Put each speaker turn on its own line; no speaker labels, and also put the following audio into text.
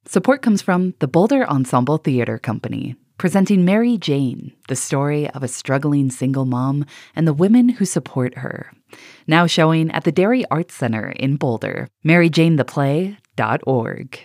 Support comes from the Boulder Ensemble Theater Company, presenting Mary Jane, the story of a struggling single mom and the women who support her. Now showing at the Dairy Arts Center in Boulder, maryjanetheplay.org.